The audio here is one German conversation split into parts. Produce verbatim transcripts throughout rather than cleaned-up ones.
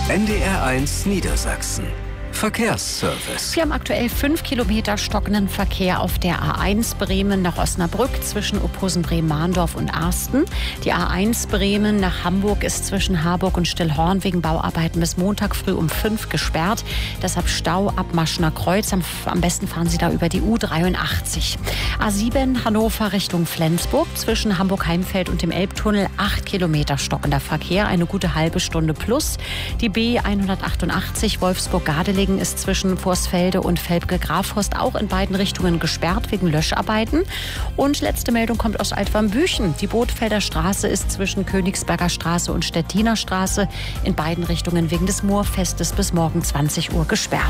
N D R eins Niedersachsen. Verkehrsservice. Wir haben aktuell fünf Kilometer stockenden Verkehr auf der A eins Bremen nach Osnabrück zwischen Opposen, Bremen-Mahndorf und Arsten. Die A eins Bremen nach Hamburg ist zwischen Harburg und Stillhorn wegen Bauarbeiten bis Montag früh um fünf gesperrt. Deshalb Stau ab Maschner Kreuz. Am, am besten fahren Sie da über die U dreiundachtzig. A sieben Hannover Richtung Flensburg zwischen Hamburg-Heimfeld und dem Elbtunnel acht Kilometer stockender Verkehr, eine gute halbe Stunde plus. Die B hundertachtundachtzig Wolfsburg-Gardelegen ist zwischen Vorsfelde und Velpke-Grafhorst auch in beiden Richtungen gesperrt wegen Löscharbeiten. Und letzte Meldung kommt aus Altwarmbüchen. Die Bootfelder Straße ist zwischen Königsberger Straße und Stettiner Straße in beiden Richtungen wegen des Moorfestes bis morgen zwanzig Uhr gesperrt.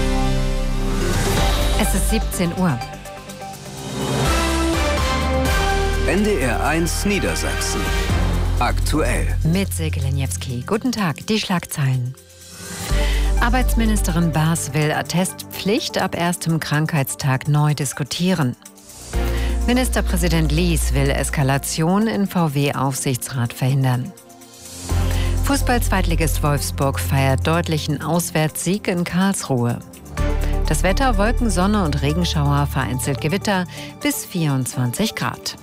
Es ist siebzehn Uhr. N D R eins Niedersachsen. Aktuell. Mit Silke Lenjewski. Guten Tag, die Schlagzeilen. Arbeitsministerin Baas will Attestpflicht ab erstem Krankheitstag neu diskutieren. Ministerpräsident Lies will Eskalation in V W-Aufsichtsrat verhindern. Fußball-Zweitligist Wolfsburg feiert deutlichen Auswärtssieg in Karlsruhe. Das Wetter: Wolken, Sonne und Regenschauer, vereinzelt Gewitter bis vierundzwanzig Grad.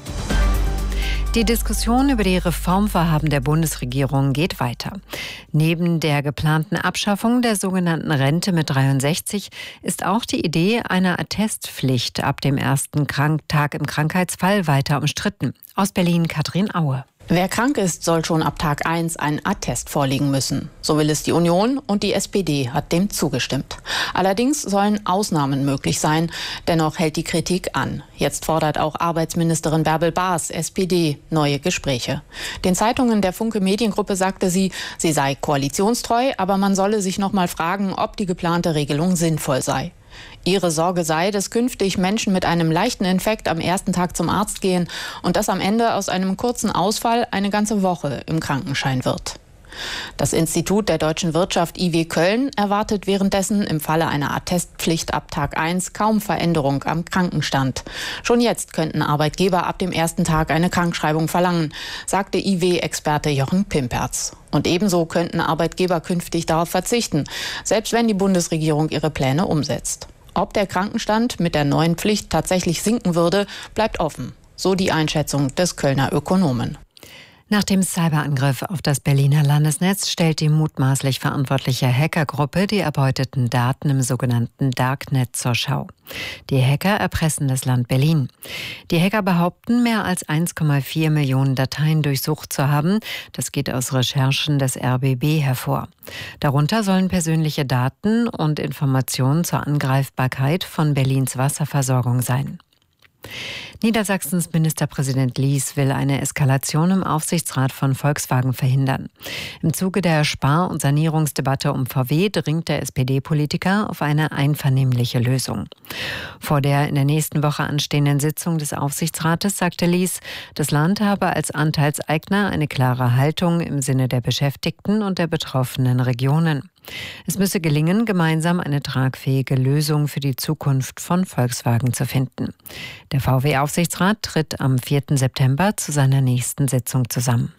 Die Diskussion über die Reformvorhaben der Bundesregierung geht weiter. Neben der geplanten Abschaffung der sogenannten Rente mit dreiundsechzig ist auch die Idee einer Attestpflicht ab dem ersten Tag im Krankheitsfall weiter umstritten. Aus Berlin Katrin Aue. Wer krank ist, soll schon ab Tag eins einen Attest vorlegen müssen. So will es die Union und die S P D hat dem zugestimmt. Allerdings sollen Ausnahmen möglich sein. Dennoch hält die Kritik an. Jetzt fordert auch Arbeitsministerin Bärbel Baas, S P D, neue Gespräche. Den Zeitungen der Funke Mediengruppe sagte sie, sie sei koalitionstreu, aber man solle sich noch mal fragen, ob die geplante Regelung sinnvoll sei. Ihre Sorge sei, dass künftig Menschen mit einem leichten Infekt am ersten Tag zum Arzt gehen und das am Ende aus einem kurzen Ausfall eine ganze Woche im Krankenschein wird. Das Institut der deutschen Wirtschaft I W Köln erwartet währenddessen im Falle einer Attestpflicht ab Tag eins kaum Veränderung am Krankenstand. Schon jetzt könnten Arbeitgeber ab dem ersten Tag eine Krankschreibung verlangen, sagte I W-Experte Jochen Pimperz. Und ebenso könnten Arbeitgeber künftig darauf verzichten, selbst wenn die Bundesregierung ihre Pläne umsetzt. Ob der Krankenstand mit der neuen Pflicht tatsächlich sinken würde, bleibt offen. So die Einschätzung des Kölner Ökonomen. Nach dem Cyberangriff auf das Berliner Landesnetz stellt die mutmaßlich verantwortliche Hackergruppe die erbeuteten Daten im sogenannten Darknet zur Schau. Die Hacker erpressen das Land Berlin. Die Hacker behaupten, mehr als eins Komma vier Millionen Dateien durchsucht zu haben. Das geht aus Recherchen des R B B hervor. Darunter sollen persönliche Daten und Informationen zur Angreifbarkeit von Berlins Wasserversorgung sein. Niedersachsens Ministerpräsident Lies will eine Eskalation im Aufsichtsrat von Volkswagen verhindern. Im Zuge der Spar- und Sanierungsdebatte um V W dringt der S P D-Politiker auf eine einvernehmliche Lösung. Vor der in der nächsten Woche anstehenden Sitzung des Aufsichtsrates sagte Lies, das Land habe als Anteilseigner eine klare Haltung im Sinne der Beschäftigten und der betroffenen Regionen. Es müsse gelingen, gemeinsam eine tragfähige Lösung für die Zukunft von Volkswagen zu finden. Der V W-Aufsichtsrat tritt am vierten September zu seiner nächsten Sitzung zusammen.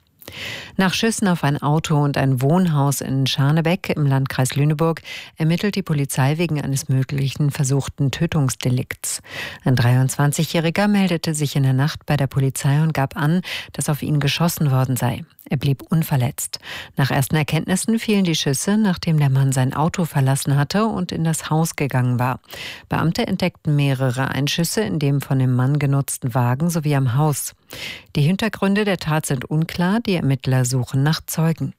Nach Schüssen auf ein Auto und ein Wohnhaus in Scharnebeck im Landkreis Lüneburg ermittelt die Polizei wegen eines möglichen versuchten Tötungsdelikts. Ein dreiundzwanzigjähriger meldete sich in der Nacht bei der Polizei und gab an, dass auf ihn geschossen worden sei. Er blieb unverletzt. Nach ersten Erkenntnissen fielen die Schüsse, nachdem der Mann sein Auto verlassen hatte und in das Haus gegangen war. Beamte entdeckten mehrere Einschüsse in dem von dem Mann genutzten Wagen sowie am Haus. Die Hintergründe der Tat sind unklar, die Ermittler suchen nach Zeugen.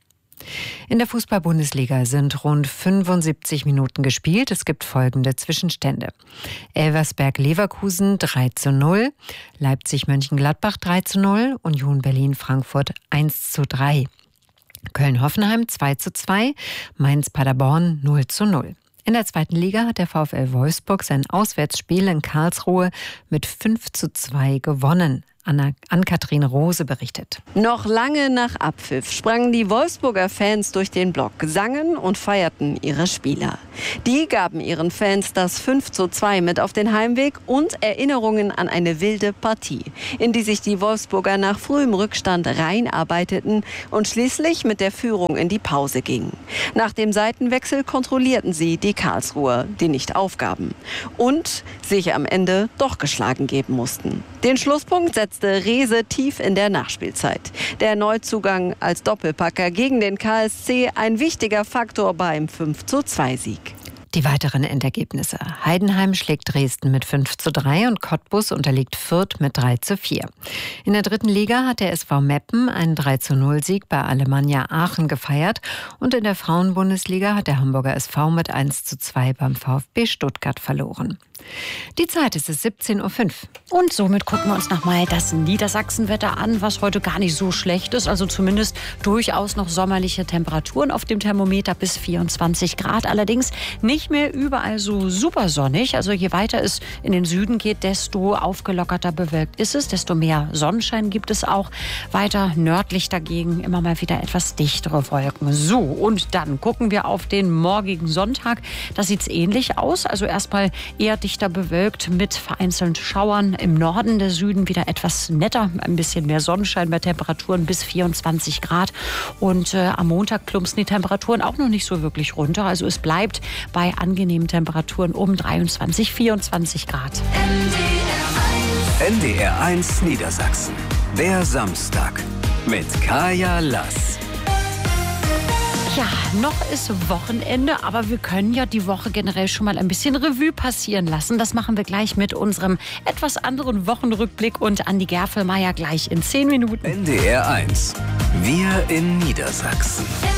In der Fußball-Bundesliga sind rund fünfundsiebzig Minuten gespielt. Es gibt folgende Zwischenstände. Elversberg-Leverkusen drei zu null, Leipzig-Mönchengladbach drei zu null, Union Berlin-Frankfurt eins zu drei, Köln-Hoffenheim zwei zu zwei, Mainz-Paderborn null zu null. In der zweiten Liga hat der VfL Wolfsburg sein Auswärtsspiel in Karlsruhe mit fünf zu zwei gewonnen. Ann-Kathrin Rose berichtet. Noch lange nach Abpfiff sprangen die Wolfsburger Fans durch den Block, sangen und feierten ihre Spieler. Die gaben ihren Fans das fünf zu zwei mit auf den Heimweg und Erinnerungen an eine wilde Partie, in die sich die Wolfsburger nach frühem Rückstand reinarbeiteten und schließlich mit der Führung in die Pause gingen. Nach dem Seitenwechsel kontrollierten sie die Karlsruher, die nicht aufgaben und sich am Ende doch geschlagen geben mussten. Den Schlusspunkt setzte Rehse tief in der Nachspielzeit. Der Neuzugang als Doppelpacker gegen den K S C ein wichtiger Faktor beim fünf zu zwei Sieg. Die weiteren Endergebnisse. Heidenheim schlägt Dresden mit fünf zu drei und Cottbus unterliegt Fürth mit drei zu vier. In der dritten Liga hat der S V Meppen einen drei zu null Sieg bei Alemannia Aachen gefeiert und in der Frauenbundesliga hat der Hamburger S V mit eins zu zwei beim VfB Stuttgart verloren. Die Zeit ist es siebzehn Uhr fünf. Und somit gucken wir uns nochmal das Niedersachsenwetter an, was heute gar nicht so schlecht ist. Also zumindest durchaus noch sommerliche Temperaturen auf dem Thermometer bis vierundzwanzig Grad. Allerdings nicht mehr überall so super sonnig. Also je weiter es in den Süden geht, desto aufgelockerter bewölkt ist es. Desto mehr Sonnenschein gibt es auch. Weiter nördlich dagegen immer mal wieder etwas dichtere Wolken. So, und dann gucken wir auf den morgigen Sonntag. Da sieht es ähnlich aus. Also erstmal eher dichter bewölkt mit vereinzelten Schauern. Im Norden der Süden wieder etwas netter, ein bisschen mehr Sonnenschein bei Temperaturen bis vierundzwanzig Grad. Und äh, am Montag plumpsen die Temperaturen auch noch nicht so wirklich runter. Also es bleibt bei angenehmen Temperaturen um dreiundzwanzig, vierundzwanzig Grad. N D R eins Niedersachsen. Der Samstag mit Kaya Lass. Ja, noch ist Wochenende, aber wir können ja die Woche generell schon mal ein bisschen Revue passieren lassen. Das machen wir gleich mit unserem etwas anderen Wochenrückblick und Andi Gerfelmeier gleich in zehn Minuten. N D R eins. Wir in Niedersachsen.